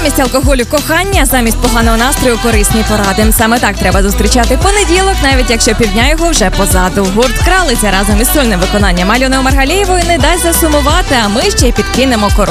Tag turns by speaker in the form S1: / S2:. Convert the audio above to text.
S1: Замість алкоголю кохання, замість поганого настрою корисні поради. Саме так треба зустрічати понеділок, навіть якщо півдня його вже позаду. Гурт «Кралиця» разом із сольним виконанням Альони Омаргалієвої не дасть засумувати, а ми ще й підкинемо